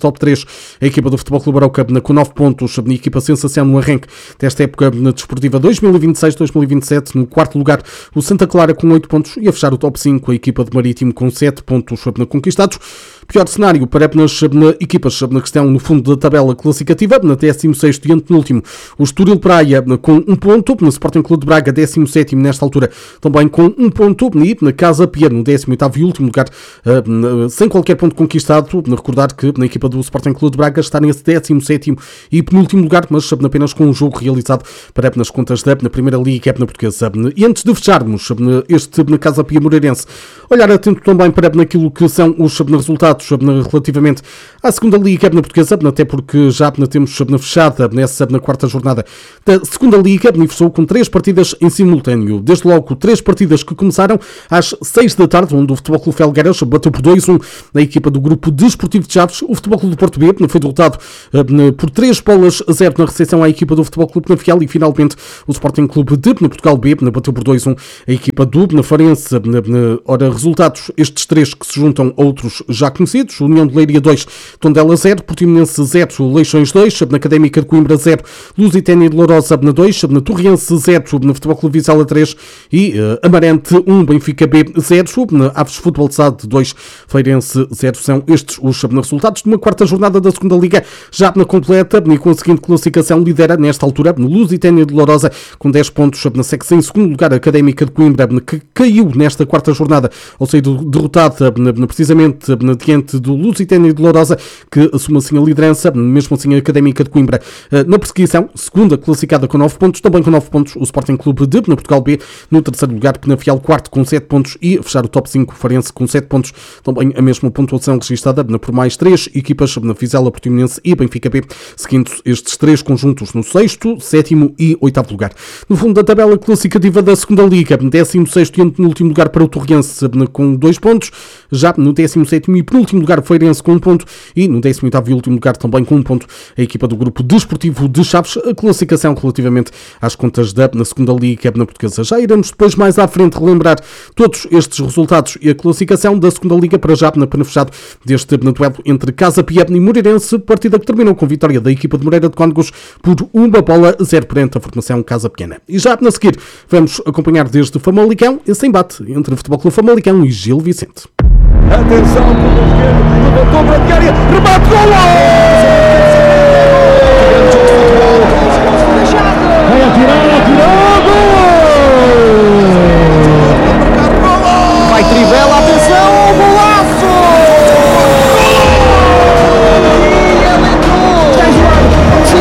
top três, a equipa do Futebol Clube Arouca com nove pontos, a equipa sensação no arranque desta época na desportiva dois mil e vinte e seis dois mil e vinte e sete. No quarto lugar, o Santa Clara com oito pontos e a fechar o top cinco, a equipa de Marítimo com sete pontos conquistados. Pior cenário para as equipas na questão no fundo da tabela classificativa, na décimo sexto e antepenúltimo, o Estoril Praia com um ponto, no Sporting Clube de Braga, décimo sétimo nesta altura, também com um ponto, e na Casa Pia, no décimo oitavo e último lugar, sem qualquer ponto conquistado. Recordar que na equipa do Sporting Clube de Braga está nesse décimo sétimo e penúltimo lugar, mas apenas com um jogo realizado para nas contas da Primeira Liga na Portuguesa. E antes de fecharmos este na Casa Pia Moreirense, olhar atento também para naquilo que são os resultados relativamente à Segunda Liga na Portuguesa, até porque já temos na fechada nessa na quarta jornada da Segunda Liga, beneficiou com três partidas em simultâneo. Desde logo, três partidas que começaram às seis da tarde, onde o Futebol Clube Felgueiras bateu por dois a um na equipa do Grupo Desportivo de Chaves. O Futebol Clube do Porto B foi derrotado por três bolas a zero na recepção à equipa do Futebol Clube Penafiel e finalmente o Sporting Clube de Portugal B bateu por dois a um a equipa do Farense. Ora, resultados estes três que se juntam a outros já conhecidos: União de Leiria dois, Tondela zero, Portimonense zero, Leixões dois, na Académica de Coimbra zero, Lusitânia de Lourosa dois, na Torrense zero, no Futebol Clube Vizela três e uh, Amarante um, Benfica B zero, na Aves Futebol de Sade dois, Feirense zero. São estes os resultados de uma quarta jornada da Segunda Liga, já na completa e com a seguinte classificação: lidera nesta altura no Lusitânia de Lourosa com dez pontos, na seca em segundo lugar a Académica de Coimbra, que caiu nesta quarta jornada ao ser derrotada precisamente diante do Lusitânia de Lourosa, que assume assim a liderança. Mesmo assim a Académica de Coimbra na perseguição, segunda classificada com nove pontos, também com nove pontos o Sporting Clube de Portugal B, no terceiro lugar Penafiel quarto com sete pontos e a fechar o top cinco Farense com sete pontos, também a mesma pontuação registada por mais três equipas, na Vizela, Portimonense e Benfica B, seguindo estes três conjuntos no sexto, sétimo e oitavo lugar. No fundo da tabela classificativa da Segunda Liga, décimo sexto e penúltimo lugar para o Torrense com dois pontos, já no décimo sétimo e penúltimo lugar o Feirense com um ponto e no décimo oitavo e último lugar também com um ponto a equipa do Grupo Desportivo de Chaves. A classificação relativamente às contas da na Segunda Liga na Portuguesa. Já iremos depois mais à frente relembrar todos estes resultados e a classificação da Segunda Liga, para já na pena fechado deste duelo entre Casa Pia e Moreirense, partida que terminou com vitória da equipa de Moreira de Cónegos por uma bola a zero perante a formação Casa Pequena. E já a seguir vamos acompanhar desde Famalicão esse embate entre o Futebol Clube Famalicão e Gil Vicente. Atenção, com o esquerdo, levantou para a área, remate, golo!